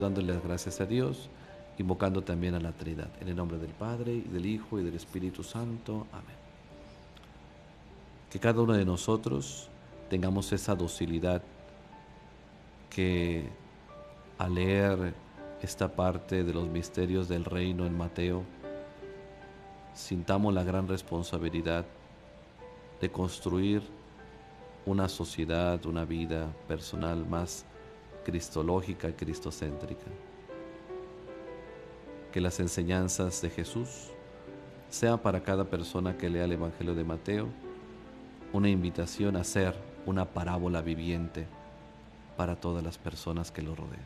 dándole las gracias a Dios, invocando también a la Trinidad. En el nombre del Padre, y del Hijo, y del Espíritu Santo. Amén. Que cada uno de nosotros tengamos esa docilidad que al leer esta parte de los misterios del reino en Mateo, sintamos la gran responsabilidad de construir una sociedad, una vida personal más cristológica, cristocéntrica. Que las enseñanzas de Jesús sean para cada persona que lea el Evangelio de Mateo una invitación a ser una parábola viviente para todas las personas que lo rodean.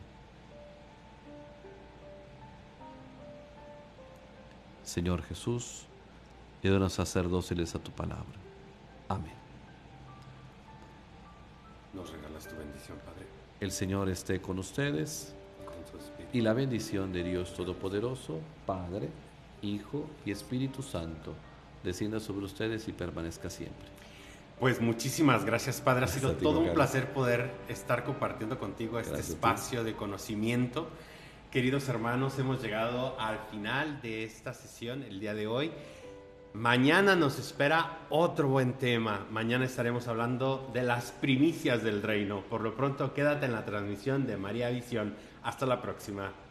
Señor Jesús, ayúdanos a ser dóciles a tu palabra. Amén. Nos regalas tu bendición, Padre. El Señor esté con ustedes Con su espíritu. y la bendición de Dios Todopoderoso, Padre, Hijo y Espíritu Santo, descienda sobre ustedes y permanezca siempre. Pues muchísimas gracias, Padre. Ha sido Gracias a ti, todo un Carlos. placer poder estar compartiendo contigo este Gracias a ti. espacio de conocimiento. Queridos hermanos, hemos llegado al final de esta sesión el día de hoy. Mañana nos espera otro buen tema. Mañana estaremos hablando de las primicias del reino. Por lo pronto, quédate en la transmisión de María Visión. Hasta la próxima.